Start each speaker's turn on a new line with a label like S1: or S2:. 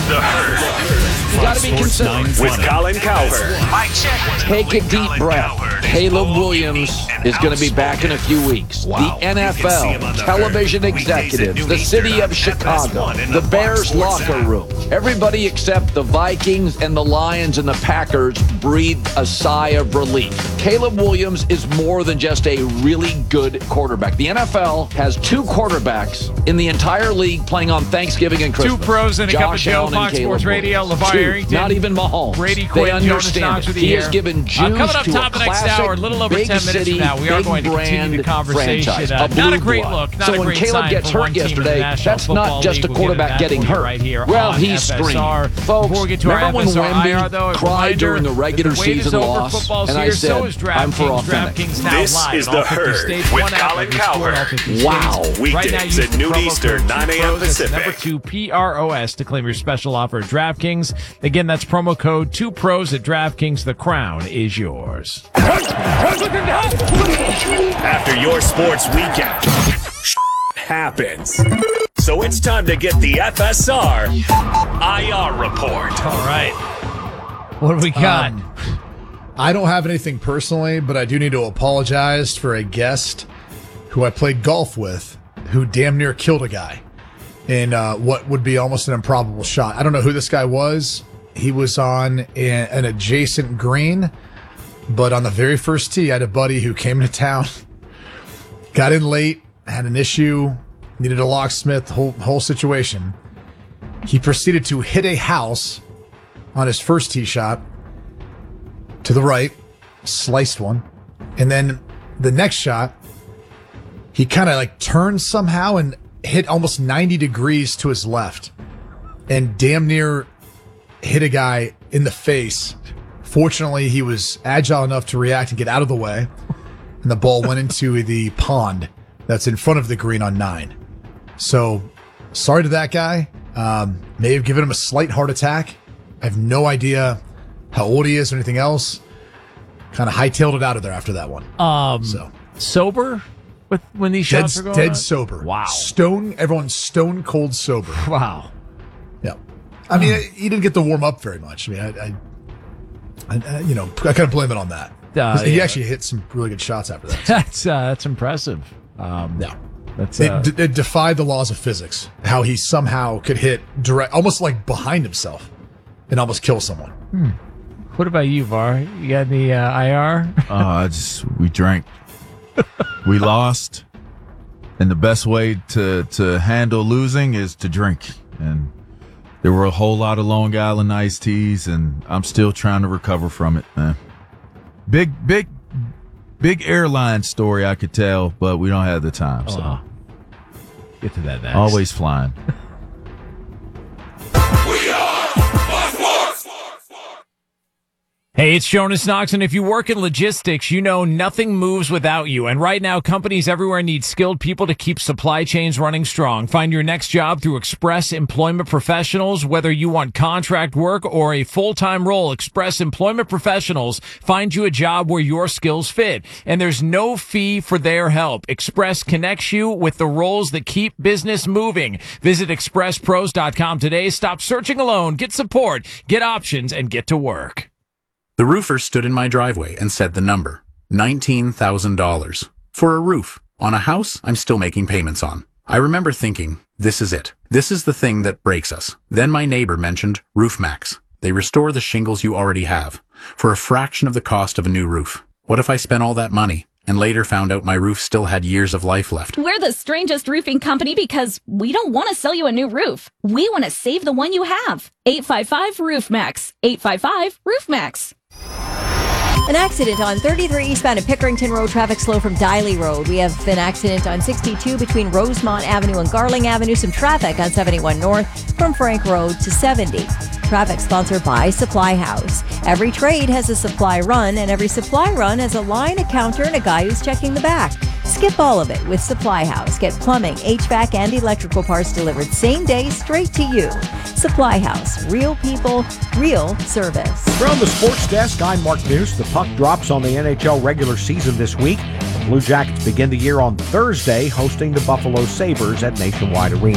S1: The Herd.
S2: You got to be consistent.
S1: With Colin Cowherd.
S2: Take a deep breath. Caleb Williams is going to be back in a few weeks.
S1: Wow.
S2: The NFL, television executives, the city of Chicago, the Bears locker room, everybody except the Vikings and the Lions and the Packers breathed a sigh of relief. Caleb Williams is more than just a really good quarterback. The NFL has two quarterbacks in the entire league playing on Thanksgiving and Christmas.
S3: Two pros and a cup of
S2: Josh
S3: Joe,
S2: Allen
S3: Fox
S2: and
S3: Sports
S2: Caleb
S3: Radio,
S2: Williams.
S3: LeVar
S2: Two,
S3: Arrington.
S2: not even Mahomes.
S3: Brady
S2: They
S3: Quinn, Jonas
S2: understand
S3: Knox
S2: it.
S3: with the
S2: He
S3: year.
S2: has given juice
S3: Coming up
S2: to
S3: top
S2: a
S3: of the next
S2: classic,
S3: hour, a little over
S2: big
S3: 10 minutes
S2: city,
S3: from now, we are
S2: big
S3: going to continue
S2: brand
S3: the conversation.
S2: franchise,
S3: Not a
S2: blue
S3: great
S2: blood.
S3: look, not
S2: So
S3: a
S2: when
S3: great
S2: Caleb
S3: sign
S2: gets
S3: for
S2: hurt
S3: one team in the
S2: yesterday,
S3: National
S2: that's
S3: Football
S2: not just
S3: League.
S2: a
S3: We'll get
S2: quarterback
S3: into that
S2: getting
S3: for you
S2: hurt.
S3: right here
S2: Well,
S3: on
S2: he
S3: FSR.
S2: screamed. Folks,
S3: Before we get to our
S2: remember when
S3: FSR IR,
S2: Wemby
S3: though, a
S2: cried
S3: reminder
S2: during the regular
S3: that the wait is
S2: season
S3: over,
S2: loss,
S3: football's
S2: and I
S3: here, so
S2: said,
S3: is
S2: I'm for
S3: DraftKings.
S2: authentic.
S3: DraftKings now
S1: This
S3: live
S1: is
S3: in all
S1: The
S3: 50
S1: Herd
S3: states.
S1: with
S3: One app
S1: Colin
S3: that can score in all
S1: Cowherd.
S3: 50
S2: Wow.
S3: states.
S1: Weekdays
S3: Right now, use
S1: at
S3: the
S1: noon
S3: promo
S1: Eastern,
S3: code
S1: 9 a.m.
S3: 2pros, that's
S1: Pacific.
S3: Number 2 PROS to claim your special offer at DraftKings. Again, that's promo code 2pros at DraftKings. The crown is yours.
S1: After your sports weekend, happens. So it's time to get the FSR IR report.
S3: All right. What do we got?
S4: I don't have anything personally, but I do need to apologize for a guest who I played golf with who damn near killed a guy in what would be almost an improbable shot. I don't know who this guy was. He was on an adjacent green, but on the very first tee, I had a buddy who came into town, got in late, had an issue, needed a locksmith, whole situation. He proceeded to hit a house on his first tee shot to the right, sliced one. And then the next shot, he kind of like turned somehow and hit almost 90 degrees to his left and damn near hit a guy in the face. Fortunately, he was agile enough to react and get out of the way. And the ball went into the pond that's in front of the green on 9. So sorry to that guy. May have given him a slight heart attack. I have no idea how old he is or anything else. Kind of hightailed it out of there after that one.
S3: Sober when these shots are going
S4: dead
S3: on?
S4: sober.
S3: Wow.
S4: Everyone's stone cold sober.
S3: Wow.
S4: Yeah. I mean, he didn't get to warm up very much. I mean, I kind of blame it on that. He
S3: yeah.
S4: actually hit some really good shots after that.
S3: That's impressive.
S4: Yeah.
S3: That's
S4: It defied the laws of physics, how he somehow could hit direct, almost like behind himself, and almost kill someone.
S3: What about you, Var? You got any IR?
S5: We drank. We lost. And the best way to handle losing is to drink. And there were a whole lot of Long Island iced teas, and I'm still trying to recover from it, man. Big airline story I could tell, but we don't have the time. So
S3: Get to that next.
S5: always flying.
S3: Hey, it's Jonas Knox, and if you work in logistics, you know nothing moves without you. And right now, companies everywhere need skilled people to keep supply chains running strong. Find your next job through Express Employment Professionals. Whether you want contract work or a full-time role, Express Employment Professionals find you a job where your skills fit. And there's no fee for their help. Express connects you with the roles that keep business moving. Visit expresspros.com today. Stop searching alone. Get support, get options, and get to work.
S6: The roofer stood in my driveway and said the number, $19,000. For a roof on a house I'm still making payments on. I remember thinking, this is it. This is the thing that breaks us. Then my neighbor mentioned RoofMax. They restore the shingles you already have for a fraction of the cost of a new roof. What if I spent all that money and later found out my roof still had years of life left?
S7: We're the strangest roofing company because we don't want to sell you a new roof. We want to save the one you have. 855-ROOFMAX. 855-ROOFMAX.
S8: An accident on 33 eastbound at Pickerington Road. Traffic slow from Diley Road. We have an accident on 62 between Rosemont Avenue and Garling Avenue. Some traffic on 71 North from Frank Road to 70. Traffic sponsored by Supply House. Every trade has a supply run, and every supply run has a line, a counter, and a guy who's checking the back. Skip all of it with Supply House. Get plumbing, HVAC, and electrical parts delivered same day straight to you. Supply House. Real people, real service.
S9: From the sports desk, I'm Mark News. The puck drops on the NHL regular season this week. The Blue Jackets begin the year on Thursday, hosting the Buffalo Sabres at Nationwide Arena.